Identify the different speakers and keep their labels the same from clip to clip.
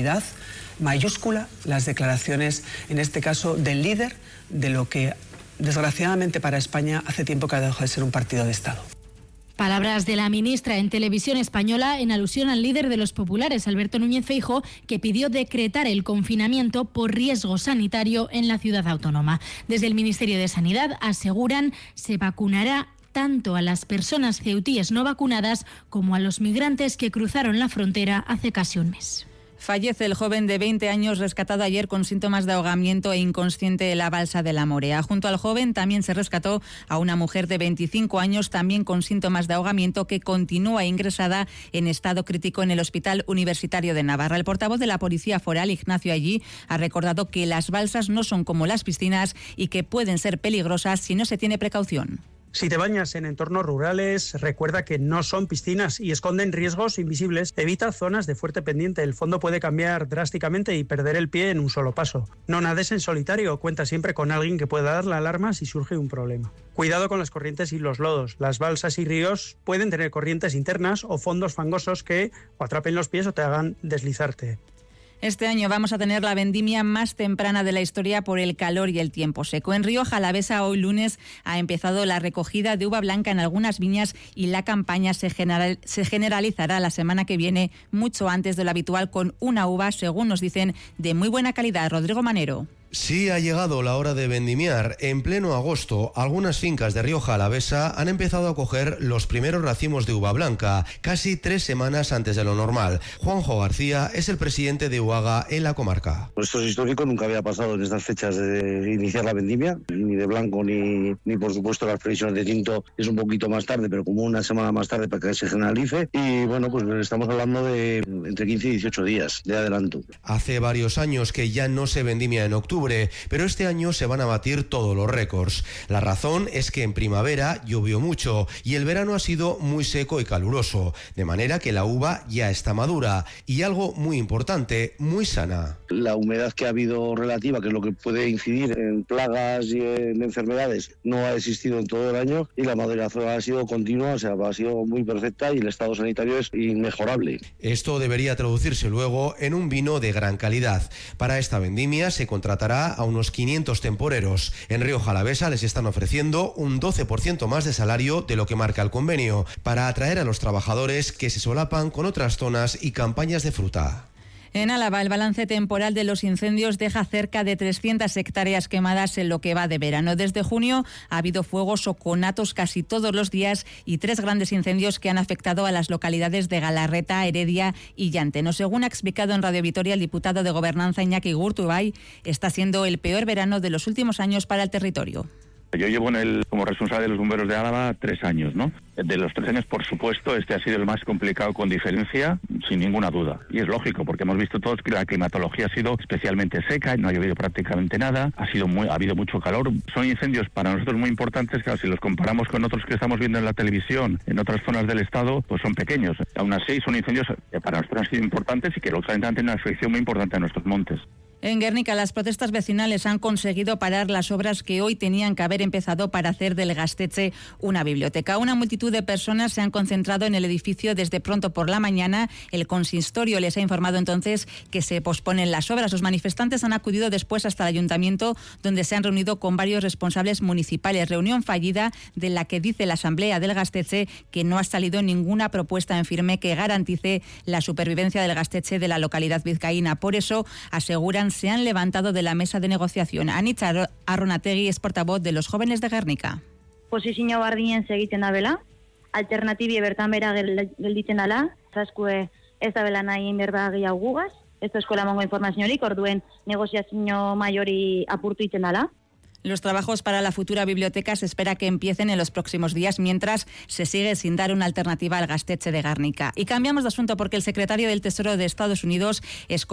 Speaker 1: gravedad mayúscula las declaraciones, en este caso, del líder de lo que, desgraciadamente para España, hace tiempo que ha dejado de ser un partido de Estado.
Speaker 2: Palabras de la ministra en Televisión Española en alusión al líder de los populares, Alberto Núñez Feijóo, que pidió decretar el confinamiento por riesgo sanitario en la ciudad autónoma. Desde el Ministerio de Sanidad aseguran se vacunará tanto a las personas ceutíes no vacunadas como a los migrantes que cruzaron la frontera hace casi un mes.
Speaker 3: Fallece el joven de 20 años rescatado ayer con síntomas de ahogamiento e inconsciente de la balsa de la Morea. Junto al joven también se rescató a una mujer de 25 años también con síntomas de ahogamiento que continúa ingresada en estado crítico en el Hospital Universitario de Navarra. El portavoz de la Policía Foral, Ignacio Allí, ha recordado que las balsas no son como las piscinas y que pueden ser peligrosas si no se tiene precaución.
Speaker 4: Si te bañas en entornos rurales, recuerda que no son piscinas y esconden riesgos invisibles. Evita zonas de fuerte pendiente. El fondo puede cambiar drásticamente y perder el pie en un solo paso. No nades en solitario. Cuenta siempre con alguien que pueda dar la alarma si surge un problema. Cuidado con las corrientes y los lodos. Las balsas y ríos pueden tener corrientes internas o fondos fangosos que o atrapen los pies o te hagan deslizarte.
Speaker 3: Este año vamos a tener la vendimia más temprana de la historia por el calor y el tiempo seco. En Rioja Alavesa hoy lunes ha empezado la recogida de uva blanca en algunas viñas y la campaña se generalizará la semana que viene mucho antes de lo habitual con una uva, según nos dicen, de muy buena calidad. Rodrigo Manero.
Speaker 5: Sí, ha llegado la hora de vendimiar. En pleno agosto, algunas fincas de Rioja Alavesa han empezado a coger los primeros racimos de uva blanca, casi 3 semanas antes de lo normal. Juanjo García es el presidente de UAGA en la comarca.
Speaker 6: Esto es histórico, nunca había pasado en estas fechas de iniciar la vendimia, ni de blanco ni por supuesto las previsiones de tinto es un poquito más tarde, pero como una semana más tarde para que se generalice. Y bueno, pues estamos hablando de entre 15 y 18 días de adelanto.
Speaker 5: Hace varios años que ya no se vendimia en octubre, pero este año se van a batir todos los récords. La razón es que en primavera llovió mucho y el verano ha sido muy seco y caluroso, de manera que la uva ya está madura y algo muy importante, muy sana.
Speaker 6: La humedad que ha habido relativa, que es lo que puede incidir en plagas y en enfermedades, no ha existido en todo el año y la maduración ha sido continua, o sea, ha sido muy perfecta y el estado sanitario es inmejorable.
Speaker 5: Esto debería traducirse luego en un vino de gran calidad. Para esta vendimia se contratará a unos 500 temporeros. En Rioja Alavesa les están ofreciendo un 12% más de salario de lo que marca el convenio, para atraer a los trabajadores que se solapan con otras zonas y campañas de fruta.
Speaker 3: En Álava, el balance temporal de los incendios deja cerca de 300 hectáreas quemadas en lo que va de verano. Desde junio ha habido fuegos o conatos casi todos los días y 3 grandes incendios que han afectado a las localidades de Galarreta, Heredia y Llanteno. Según ha explicado en Radio Vitoria el diputado de Gobernanza Iñaki Gurtubay, está siendo el peor verano de los últimos años para el territorio.
Speaker 7: Yo llevo como responsable de los bomberos de Álava 3 años, ¿no? De los 3 años, por supuesto, este ha sido el más complicado con diferencia, sin ninguna duda. Y es lógico, porque hemos visto todos que la climatología ha sido especialmente seca, no ha llovido prácticamente nada, ha habido mucho calor. Son incendios para nosotros muy importantes, claro, si los comparamos con otros que estamos viendo en la televisión, en otras zonas del estado, pues son pequeños. Aún así, son incendios que para nosotros han sido importantes y que lógicamente han tenido una afección muy importante a nuestros montes.
Speaker 3: En Guernica, las protestas vecinales han conseguido parar las obras que hoy tenían que haber empezado para hacer del Gaztetxe una biblioteca. Una multitud de personas se han concentrado en el edificio desde pronto por la mañana. El consistorio les ha informado entonces que se posponen las obras. Los manifestantes han acudido después hasta el ayuntamiento, donde se han reunido con varios responsables municipales. Reunión fallida de la que dice la Asamblea del Gaztetxe que no ha salido ninguna propuesta en firme que garantice la supervivencia del Gaztetxe de la localidad vizcaína. Por eso, aseguran, se han levantado de la mesa de negociación. Anitza Arronategui es portavoz de los jóvenes de Guernica.
Speaker 8: Posizio bardinen egiten da bela, alternatibie bertan bera gelditzen dala, zaskue ez da bela nahi berba gehiago gugaz, ez da eskola mongo informaziorik, orduen negoziazio maiori apurtu iten dala.
Speaker 3: Los trabajos para la futura biblioteca se espera que empiecen en los próximos días, mientras se sigue sin dar una alternativa al Gaztetxe de Guernica. Y cambiamos de asunto porque el secretario del Tesoro de Estados Unidos,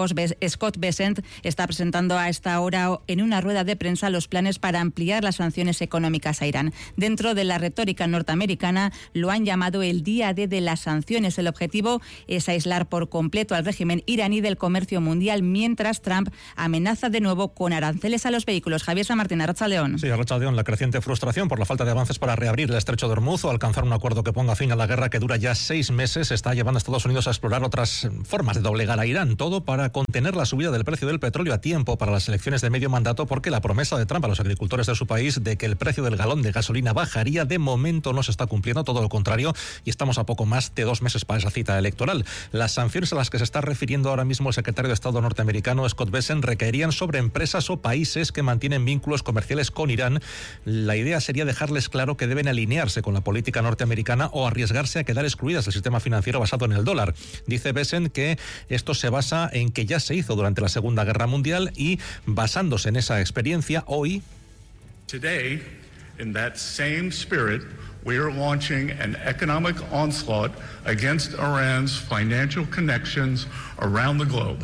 Speaker 3: Scott Bessent, está presentando a esta hora en una rueda de prensa los planes para ampliar las sanciones económicas a Irán. Dentro de la retórica norteamericana lo han llamado el día D de las sanciones. El objetivo es aislar por completo al régimen iraní del comercio mundial, mientras Trump amenaza de nuevo con aranceles a los vehículos. Javier San Martín, Arratsaldeón.
Speaker 9: Sí, Arratsaldeón, la creciente frustración por la falta de avances para reabrir el estrecho de Hormuz o alcanzar un acuerdo que ponga fin a la guerra que dura ya 6 meses está llevando a Estados Unidos a explorar otras formas de doblegar a Irán, todo para contener la subida del precio del petróleo a tiempo para las elecciones de medio mandato, porque la promesa de Trump a los agricultores de su país de que el precio del galón de gasolina bajaría de momento no se está cumpliendo, todo lo contrario, y estamos a poco más de 2 meses para esa cita electoral. Las sanciones a las que se está refiriendo ahora mismo el secretario de Estado norteamericano Scott Bessent recaerían sobre empresas o países que mantienen vínculos comerciales con Irán. La idea sería dejarles claro que deben alinearse con la política norteamericana o arriesgarse a quedar excluidas del sistema financiero basado en el dólar. Dice Bessent que esto se basa en que ya se hizo durante la Segunda Guerra Mundial y, basándose en esa experiencia, hoy...
Speaker 10: Today, in that same spirit, we are launching an economic onslaught against Iran's financial connections around the globe.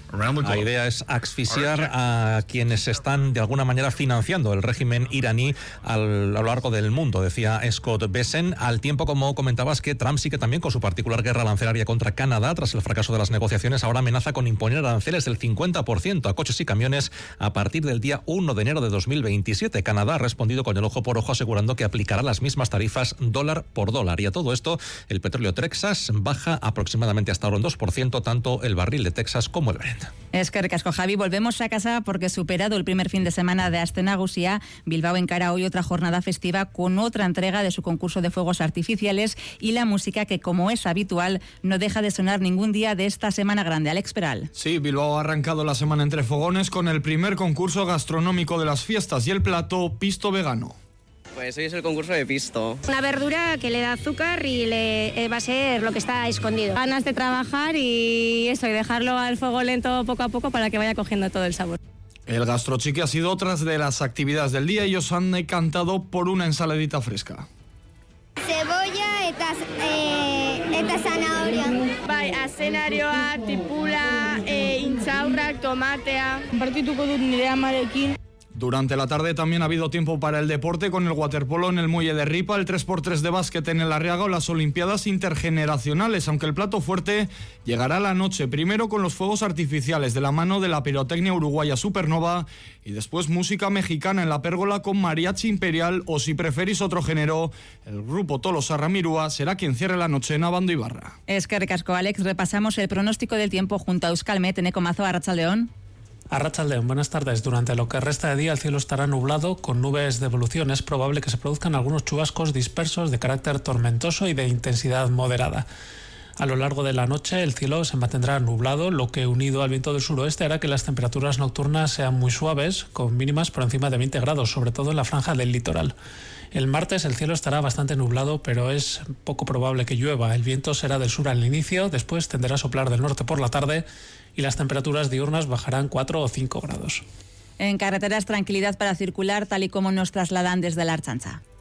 Speaker 9: La idea es asfixiar a quienes están de alguna manera financiando el régimen iraní a lo largo del mundo, decía Scott Bessent, al tiempo, como comentabas, que Trump sigue también con su particular guerra arancelaria contra Canadá. Tras el fracaso de las negociaciones, ahora amenaza con imponer aranceles del 50% a coches y camiones a partir del día 1 de enero de 2027. Canadá ha respondido con el ojo por ojo, asegurando que aplicará las mismas tarifas dólar por dólar. Y a todo esto, el petróleo Texas baja aproximadamente hasta ahora un 2%, tanto el barril de Texas como el Brent.
Speaker 3: Eskerrik asko, Javi. Volvemos a casa porque, superado el primer fin de semana de Aste Nagusia, Bilbao encara hoy otra jornada festiva con otra entrega de su concurso de fuegos artificiales y la música que, como es habitual, no deja de sonar ningún día de esta Semana Grande. Alex Peral.
Speaker 11: Sí, Bilbao ha arrancado la semana entre fogones con el primer concurso gastronómico de las fiestas y el plato pisto vegano.
Speaker 12: Pues hoy es el concurso de pisto.
Speaker 13: Una verdura que le da azúcar y va a ser lo que está escondido. Ganas de trabajar y eso, y dejarlo al fuego lento poco a poco para que vaya cogiendo todo el sabor.
Speaker 11: El gastrochiqui ha sido otra de las actividades del día. Ellos han decantado por una ensaladita fresca.
Speaker 14: Cebolla eta zanahoria.
Speaker 15: Bai, azenarioa, tipula, intxaurrak, tomatea. Partituko dut nire amarekin.
Speaker 11: Durante la tarde también ha habido tiempo para el deporte, con el waterpolo en el muelle de Ripa, el 3x3 de básquet en el Arriaga o las Olimpiadas intergeneracionales, aunque el plato fuerte llegará a la noche, primero con los fuegos artificiales de la mano de la pirotecnia uruguaya Supernova y después música mexicana en la pérgola con mariachi imperial, o si preferís otro género, el grupo Tolosa Ramirúa será quien cierre la noche en Abando y Barra.
Speaker 3: Eskerrik asko, Alex. Repasamos el pronóstico del tiempo junto a Euskalmet. Eneko Mazo, Arratsaldeón.
Speaker 16: Arratsaldeón, buenas tardes. Durante lo que resta de día el cielo estará nublado con nubes de evolución. Es probable que se produzcan algunos chubascos dispersos de carácter tormentoso y de intensidad moderada. A lo largo de la noche el cielo se mantendrá nublado, lo que, unido al viento del suroeste, hará que las temperaturas nocturnas sean muy suaves, con mínimas por encima de 20 grados, sobre todo en la franja del litoral. El martes el cielo estará bastante nublado, pero es poco probable que llueva. El viento será del sur al inicio, después tenderá a soplar del norte por la tarde y las temperaturas diurnas bajarán 4 o 5 grados.
Speaker 3: En carreteras, tranquilidad para circular, tal y como nos trasladan desde la Ertzaintza.